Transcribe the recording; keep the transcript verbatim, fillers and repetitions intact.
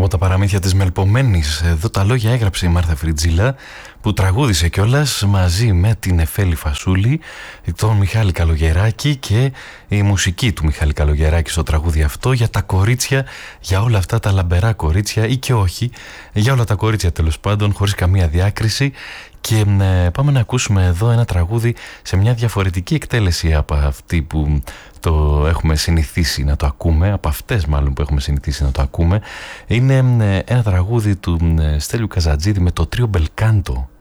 Από τα παραμύθια της Μελπομένης. Εδώ τα λόγια έγραψε η Μάρθα Φριτζίλα, που τραγούδισε κιόλας μαζί με την Εφέλη Φασούλη, τον Μιχάλη Καλογεράκη, και η μουσική του Μιχάλη Καλογεράκη στο τραγούδι αυτό για τα κορίτσια, για όλα αυτά τα λαμπερά κορίτσια ή και όχι, για όλα τα κορίτσια τέλος πάντων, χωρίς καμία διάκριση. Και ε, πάμε να ακούσουμε εδώ ένα τραγούδι σε μια διαφορετική εκτέλεση από αυτή που το έχουμε συνηθίσει να το ακούμε, από αυτές μάλλον που έχουμε συνηθίσει να το ακούμε. Είναι ε, ένα τραγούδι του ε, Στέλιου Καζατζίδη με το τρίο Μπελκάντο.